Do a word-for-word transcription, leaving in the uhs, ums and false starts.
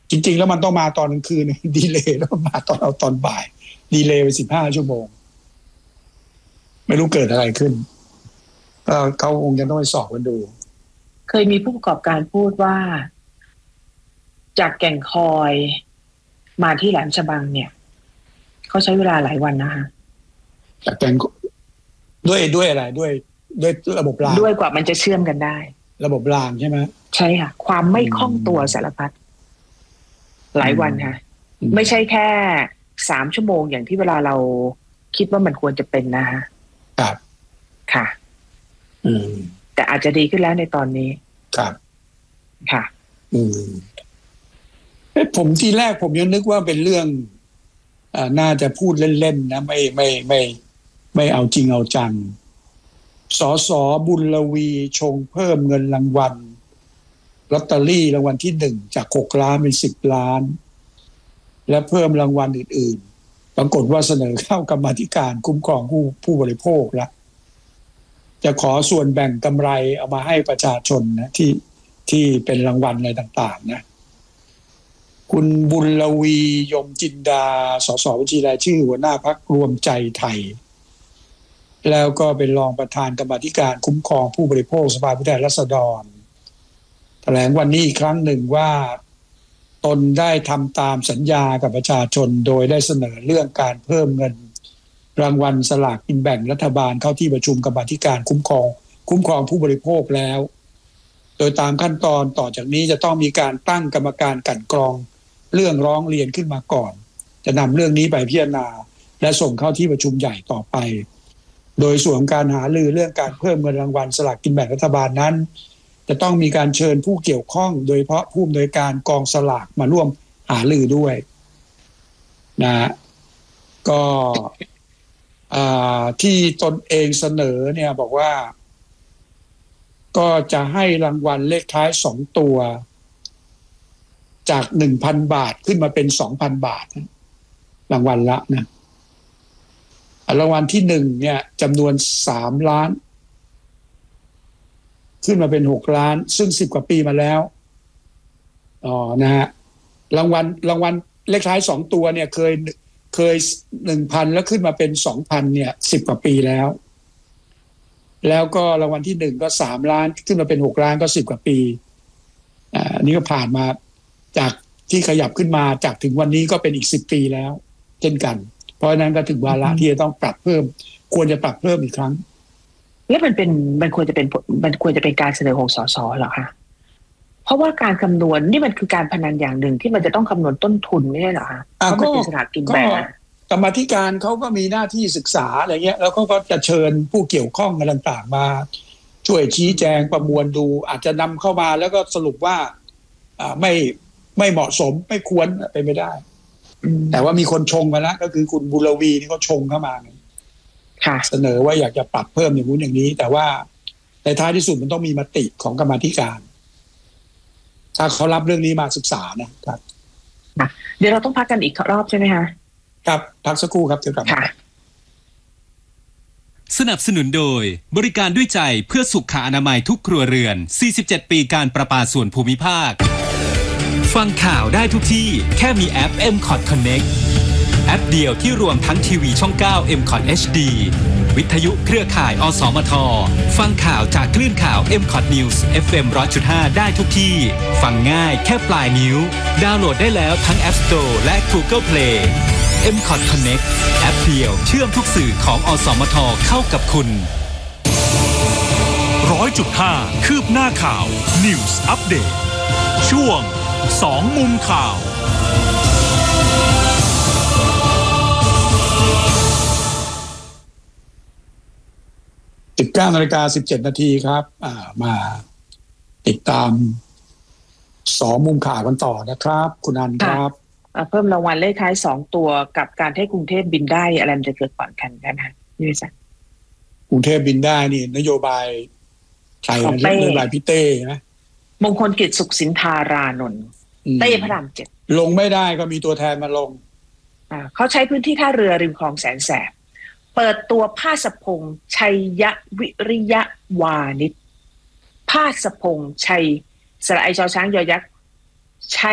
จริงๆแล้วมันต้องมาตอนกลางคืนดีเลย์แล้วมาตอนเอาตอนบ่ายดีเลย์ไปสิบห้าชั่วโมงไม่รู้เกิดอะไรขึ้นก็เขาคงจะต้องไปสอบกันดูเคยมีผู้ประกอบการพูดว่าจากแก่งคอยมาที่แหลมฉบังเนี่ยเขาใช้เวลาหลายวันนะคะจากแก่งด้วยด้วยอะไรด้วยด้วยระบบรางด้วยกว่ามันจะเชื่อมกันได้ระบบรางใช่ไหมใช่ค่ะความไม่คล่องตัวสารพัดหลายวันค่ะไม่ใช่แค่สามชั่วโมงอย่างที่เวลาเราคิดว่ามันควรจะเป็นนะคะครับค่ะอืมแต่อาจจะดีขึ้นแล้วในตอนนี้ครับค่ะอืมผมทีแรกผมยังนึกว่าเป็นเรื่องอ่าน่าจะพูดเล่นๆนะไม่ไม่ไม่ไม่เอาจริงเอาจังสสบุญลวีชงเพิ่มเงินรางวัลลอตเตอรี่รางวัลที่หนึ่งจากหกล้านเป็นสิบล้านและเพิ่มรางวัลอื่นๆปรากฏว่าเสนอเข้ากรรมาธิการคุ้มครองผู้ผู้บริโภคแล้วจะขอส่วนแบ่งกำไรเอามาให้ประชาชนนะที่ที่เป็นรางวัลอะไรต่างๆนะคุณบุญลวียมจินดาสสบัญชีรายชื่อหัวหน้าพรรครวมใจไทยแล้วก็เป็นรองประธานกรรมาธิการคุ้มครองผู้บริโภคสภาผู้แทนราษฎรแถลงวันนี้อีกครั้งหนึ่งว่าตนได้ทำตามสัญญากับประชาชนโดยได้เสนอเรื่องการเพิ่มเงินรางวัลสลากกินแบ่งรัฐบาลเข้าที่ประชุมกรรมาธิการคุ้มครองคุ้มครองผู้บริโภคแล้วโดยตามขั้นตอนต่อจากนี้จะต้องมีการตั้งกรรมการกลั่นกรองเรื่องร้องเรียนขึ้นมาก่อนจะนำเรื่องนี้ไปพิจารณาและส่งเข้าที่ประชุมใหญ่ต่อไปโดยส่วนการหารือเรื่องการเพิ่มเงินรางวัลสลากกินแบ่งรัฐบาลนั้นจะต้องมีการเชิญผู้เกี่ยวข้องโดยเฉพาะผู้อำนวยการกองสลากมาร่วมหารือด้วยนะก็ที่ตนเองเสนอเนี่ยบอกว่าก็จะให้รางวัลเลขท้ายสองตัวจาก หนึ่งพัน บาทขึ้นมาเป็น สองพัน บาทรางวัลละนะรางวัลที่หนึ่งเนี่ยจำนวนสามล้านขึ้นมาเป็นหกล้านซึ่งสิบกว่าปีมาแล้วอ๋อนะฮะรางวัลรางวัลเลขท้ายสองตัวเนี่ยเคยเคย หนึ่งพัน แล้วขึ้นมาเป็น สองพัน เนี่ยสิบกว่าปีแล้วแล้วก็รางวัลที่หนึ่งก็สามล้านขึ้นมาเป็นหกล้านก็สิบกว่าปีอ่านี่ก็ผ่านมาจากที่ขยับขึ้นมาจากถึงวันนี้ก็เป็นอีกสิบปีแล้วเช่นกันเพราะฉะนั้นก็ถึงวาระที่จะต้องปรับเพิ่มควรจะปรับเพิ่มอีกครั้งแล้วมันเป็นมันควรจะเป็นมันควรจะเป็นการเสนอของสสเหรอคะเพราะว่าการคำนวณนี่มันคือการพนันอย่างหนึ่งที่มันจะต้องคำนวณต้นทุนไม่ใช่เหรอคะเพราะมันเป็นสลากกินแบ่งกรรมาธิการเขาก็มีหน้าที่ศึกษาอะไรเงี้ยแล้วเขาก็จะเชิญผู้เกี่ยวข้องอะไรต่างๆมาช่วยชี้แจงประมวลดูอาจจะนำเข้ามาแล้วก็สรุปว่าอ่าไม่ไม่เหมาะสมไม่ควรเป็นไม่ได้แต่ว่ามีคนชงมาแล้วก็คือคุณบุรวีนี่เขาชงเข้ามาเสนอว่าอยากจะปรับเพิ่มอย่างนู้นอย่างนี้แต่ว่าในท้ายที่สุดมันต้องมีมติของกรรมาธิการถ้าเขารับเรื่องนี้มาศึกษานะครับเดี๋ยวเราต้องพักกันอีกรอบใช่ไหมคะครับพักสักครู่ครับเดี๋ยวกลับมาสนับสนุนโดยบริการด้วยใจเพื่อสุขอนามัยทุกครัวเรือนสี่สิบเจ็ดปีการประปาส่วนภูมิภาคฟังข่าวได้ทุกที่แค่มีแอป เอ็ม คอท Connect แอปเดียวที่รวมทั้งทีวีช่องเก้า เอ็ม คอท เอช ดี วิทยุเครือข่ายอสมทฟังข่าวจากคลื่นข่าว เอ็ม คอท News เอฟ เอ็ม หนึ่งร้อยจุดห้า ได้ทุกที่ฟังง่ายแค่ปลายนิ้วดาวน์โหลดได้แล้วทั้ง App Store และ Google Play เอ็ม คอท Connect แอปเดียวเชื่อมทุกสื่อของอสมทเข้ากับคุณหนึ่งร้อยจุดห้า คืบหน้าข่าว News Update ช่วงสองมุมข่าวสิบเก้านาฬิกาสิบเจ็ดนาทีครับอ่ามาติดตามสองมุมข่าวกันต่อนะครับคุณอันครับเพิ่มรางวัลเลขท้ายสองตัวกับการให้กรุงเทพบินได้อะไรมันจะเกิดก่อนกันกันฮะนี่สิกรุงเทพบินได้นี่นโยบายใครนโยบายพี่เต้นะมงคลกิจสุขสินธารานนท์เต้พระรามเจ็ดลงไม่ได้ก็มีตัวแทนมาลงอ่าเขาใช้พื้นที่ท่าเรือริมคลองแสนแสบเปิดตัวภาสพงษ์ชัยยะวิริยะวานิชภาสพงษ์ชัยสระไอชอช้างยอยักษ์ชั